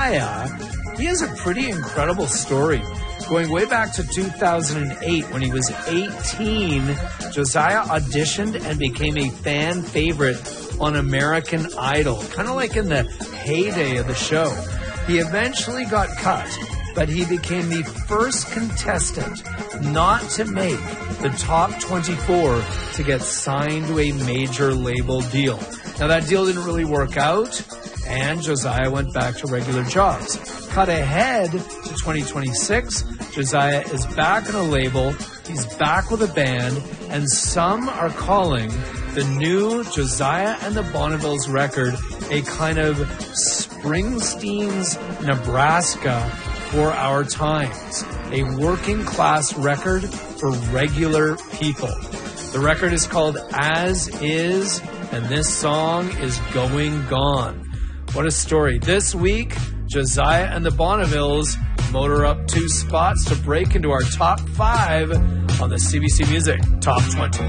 Josiah, he has a pretty incredible story. Going way back to 2008, when he was 18, Josiah auditioned and became a fan favorite on American Idol, kind of like in the heyday of the show. He eventually got cut, but he became the first contestant not to make the top 24 to get signed to a major label deal. Now, that deal didn't really work out, and Josiah went back to regular jobs. Cut ahead to 2026, Josiah is back on a label, he's back with a band, and some are calling the new Josiah and the Bonnevilles record a kind of Springsteen's Nebraska for our times, a working class record for regular people. The record is called As Is, and this song is Going Gone. What a story. This week, Josiah and the Bonnevilles motor up 2 spots to break into our top 5 on the CBC Music Top 20.